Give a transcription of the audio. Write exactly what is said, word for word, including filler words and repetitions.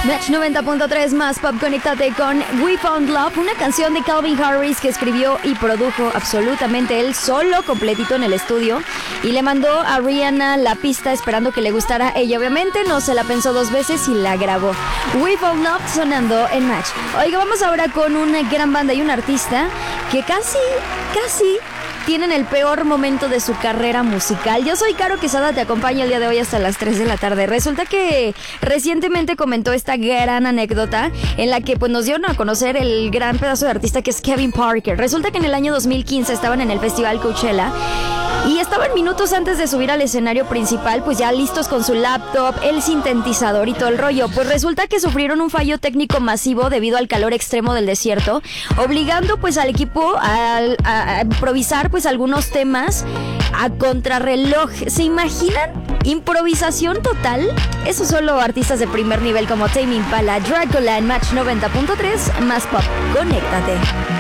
Match noventa punto tres más pop, conéctate con We Found Love, una canción de Calvin Harris que escribió y produjo absolutamente él solo, completito en el estudio, y le mandó a Rihanna la pista esperando que le gustara. Ella obviamente no se la pensó dos veces y la grabó. We Found Love sonando en Match. Oiga, vamos ahora con una gran banda y un artista que casi, casi tienen el peor momento de su carrera musical. Yo soy Caro Quesada, te acompaño el día de hoy hasta las tres de la tarde. Resulta que recientemente comentó esta gran anécdota en la que pues nos dieron a conocer el gran pedazo de artista que es Kevin Parker. Resulta que en el año dos mil quince estaban en el festival Coachella y estaban minutos antes de subir al escenario principal, pues ya listos con su laptop, el sintetizador y todo el rollo. Pues resulta que sufrieron un fallo técnico masivo debido al calor extremo del desierto, obligando pues al equipo a, a, a improvisar pues algunos temas a contrarreloj. ¿Se imaginan? Improvisación total. Eso solo artistas de primer nivel como Tame Impala, Dracula en Match noventa punto tres más pop. Conéctate.